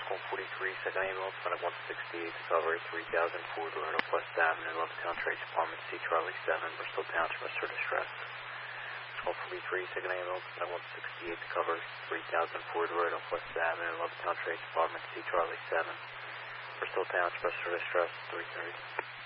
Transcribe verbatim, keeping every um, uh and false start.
one forty-three, second ambulance, Medic one sixty-eight to cover three thousand four to West Avenue, Levittown Trace Department, C Charlie seven, Bristol Township, Mister Distress. one forty-three, second ambulance, Medic one sixty-eight to cover three thousand four to West Avenue, Levittown Trace Department, C Charlie seven, Bristol Township, Mister Distress, three thirty.